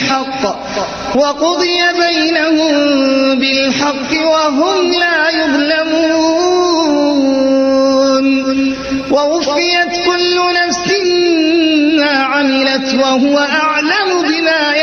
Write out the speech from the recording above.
بالحق وقضي بينهم بالحق وهم لا يظلمون ووفيت كل نفس ما عملت وهو أعلم بما